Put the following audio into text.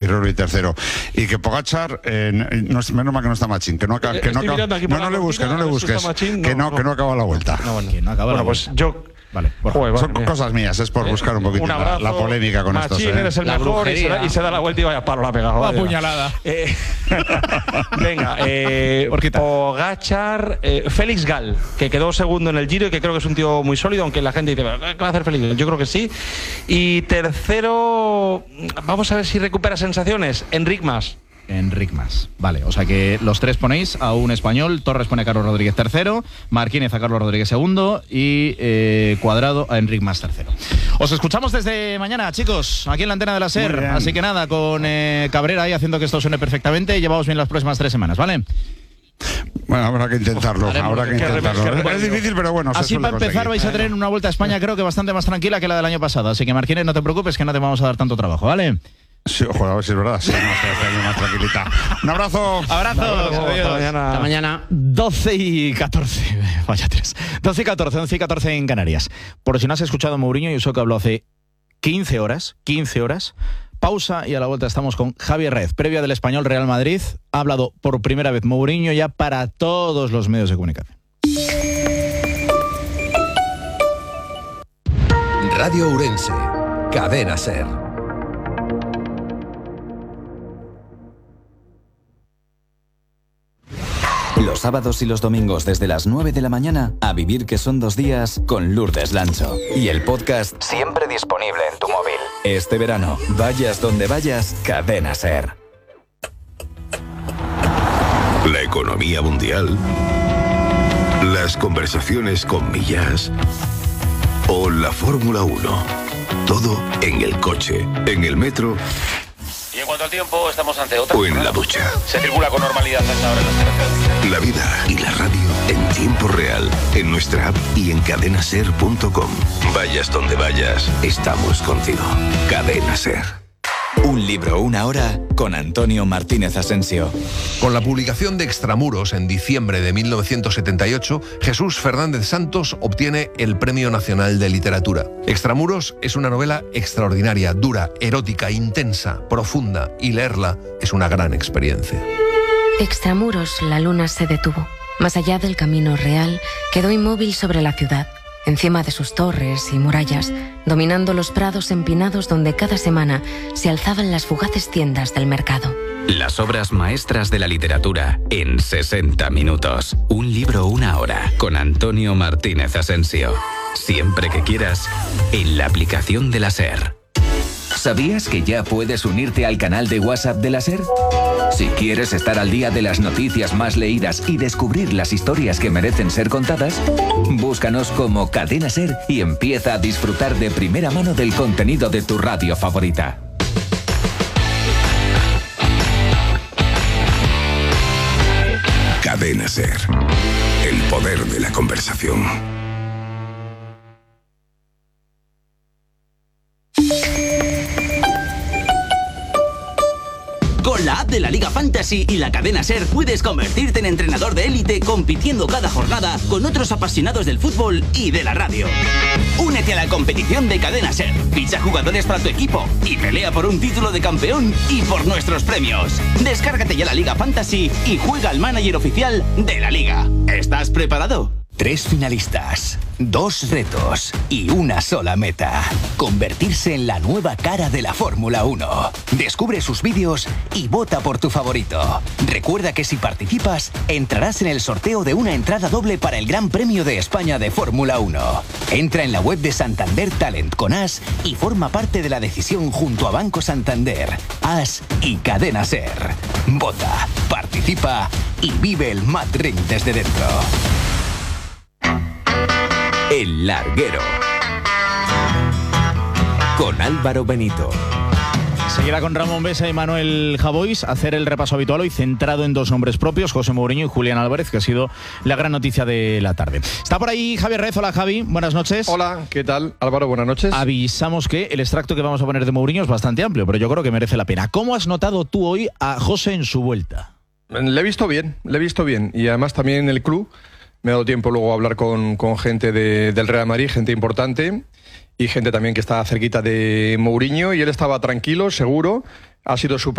Guerrero y tercero. Y que Pogačar, menos mal que no está Machín, que no le busques, que no acaba la vuelta. Que no acaba la vuelta. Pues yo... Vale, son cosas mías, es por buscar un poquito la polémica con esto. Machín, eres el mejor y se da la vuelta y vaya palo la ha pegado. La puñalada. Venga, Pogačar, Félix Gal, que quedó segundo en el Giro y que creo que es un tío muy sólido, aunque la gente dice, ¿qué va a hacer Félix Gal? Yo creo que sí. Y tercero, vamos a ver si recupera sensaciones, Enric Mas. Vale, o sea que los tres ponéis a un español. Torres pone a Carlos Rodríguez tercero, Marquínez a Carlos Rodríguez segundo y Cuadrado a Enric Mas tercero. Os escuchamos desde mañana, chicos, aquí en la antena de la SER. Así que nada, con Cabrera ahí haciendo que esto suene perfectamente. Llevamos bien las próximas 3 semanas, ¿vale? Bueno, habrá que intentarlo. Es difícil, pero bueno. Así para empezar vais a tener una Vuelta a España creo que bastante más tranquila que la del año pasado. Así que Marquínez, no te preocupes que no te vamos a dar tanto trabajo, ¿vale? Sí, ojo, a ver si es verdad. Sí, más tranquilita. Un abrazo. Hasta mañana. 12 y 14. Vaya 3. 12 y 14, 11 y 14 en Canarias. Por si no has escuchado a Mourinho, yo sé que habló hace 15 horas. Pausa y a la vuelta estamos con Javier Rez. Previa del Español Real Madrid. Ha hablado por primera vez Mourinho ya para todos los medios de comunicación. Radio Ourense. Cadena SER. Los sábados y los domingos desde las 9 de la mañana, a vivir que son 2 días con Lourdes Lancho. Y el podcast siempre disponible en tu móvil. Este verano, vayas donde vayas, Cadena SER. La economía mundial, las conversaciones con Millás o la Fórmula 1. Todo en el coche, en el metro. Y en cuanto al tiempo, estamos ante otra. O en la ducha. Se circula con normalidad hasta ahora en las carreteras. La vida y la radio en tiempo real, en nuestra app y en cadenaser.com. Vayas donde vayas, estamos contigo. Cadena SER. Un libro, una hora, con Antonio Martínez Asensio. Con la publicación de Extramuros en diciembre de 1978, Jesús Fernández Santos obtiene el Premio Nacional de Literatura. Extramuros es una novela extraordinaria, dura, erótica, intensa, profunda, y leerla es una gran experiencia. Extramuros, la luna se detuvo. Más allá del camino real, quedó inmóvil sobre la ciudad, encima de sus torres y murallas, dominando los prados empinados donde cada semana se alzaban las fugaces tiendas del mercado. Las obras maestras de la literatura en 60 minutos. Un libro, una hora, con Antonio Martínez Asensio. Siempre que quieras, en la aplicación de la SER. ¿Sabías que ya puedes unirte al canal de WhatsApp de la SER? Si quieres estar al día de las noticias más leídas y descubrir las historias que merecen ser contadas, búscanos como Cadena SER y empieza a disfrutar de primera mano del contenido de tu radio favorita. Cadena SER. El poder de la conversación. Con la app de la Liga Fantasy y la cadena SER puedes convertirte en entrenador de élite compitiendo cada jornada con otros apasionados del fútbol y de la radio. Únete a la competición de Cadena SER, ficha jugadores para tu equipo y pelea por un título de campeón y por nuestros premios. Descárgate ya la Liga Fantasy y juega al manager oficial de la Liga. ¿Estás preparado? 3 finalistas, 2 retos y una sola meta. Convertirse en la nueva cara de la Fórmula 1. Descubre sus vídeos y vota por tu favorito. Recuerda que si participas, entrarás en el sorteo de una entrada doble para el Gran Premio de España de Fórmula 1. Entra en la web de Santander Talent con As y forma parte de la decisión junto a Banco Santander, As y Cadena SER. Vota, participa y vive el Mad Ring desde dentro. El Larguero con Álvaro Benito. Seguirá con Ramón Besa y Manuel Javois hacer el repaso habitual hoy centrado en 2 nombres propios, José Mourinho y Julián Álvarez, que ha sido la gran noticia de la tarde. Está por ahí Javier Rez. Hola, Javi, buenas noches. Hola, ¿qué tal? Álvaro, buenas noches. Avisamos que el extracto que vamos a poner de Mourinho es bastante amplio, pero yo creo que merece la pena. ¿Cómo has notado tú hoy a José en su vuelta? Le he visto bien y además también en el club. Me ha dado tiempo luego a hablar con gente del Real Madrid, gente importante y gente también que está cerquita de Mourinho, y él estaba tranquilo, seguro, ha sido súper